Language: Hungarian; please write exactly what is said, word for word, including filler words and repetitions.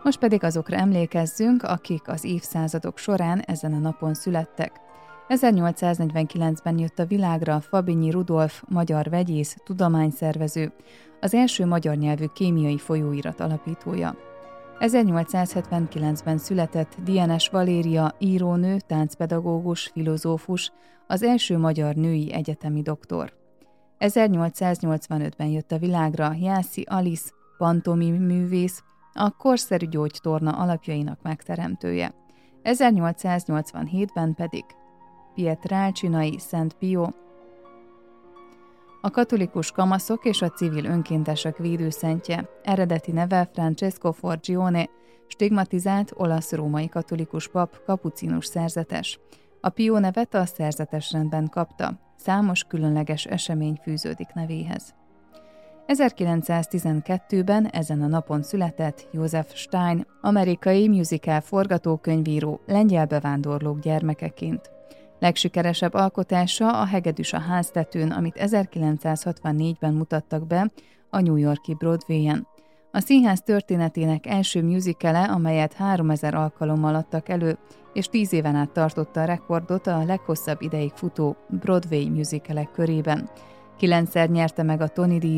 Most pedig azokra emlékezzünk, akik az évszázadok során ezen a napon születtek. ezernyolcszáznegyvenkilencben jött a világra Fabinyi Rudolf, magyar vegyész, tudományszervező, az első magyar nyelvű kémiai folyóirat alapítója. ezernyolcszázhetvenkilencben született Dienes Valéria, írónő, táncpedagógus, filozófus, az első magyar női egyetemi doktor. ezernyolcszáznyolcvanötben jött a világra Jászi Alice, pantomim művész, a korszerű gyógytorna alapjainak megteremtője. ezernyolcszáznyolcvanhétben pedig Pietrelcinai Szent Pio, a katolikus kamaszok és a civil önkéntesek védőszentje, eredeti neve Francesco Forgione, stigmatizált olasz-római katolikus pap, kapucinus szerzetes. A Pio nevet a szerzetesrendben kapta, számos különleges esemény fűződik nevéhez. ezerkilencszáztizenkettőben ezen a napon született Joseph Stein, amerikai musical forgatókönyvíró, lengyel bevándorlók gyermekeként. Legsikeresebb alkotása a Hegedűs a háztetőn, amit ezerkilencszázhatvannégyben mutattak be a New York-i Broadwayen. A színház történetének első musicale, amelyet háromezer alkalommal adtak elő, és tíz éven át tartotta a rekordot a leghosszabb ideig futó Broadway musicalek körében. Kilencszer nyerte meg a Tony díjat,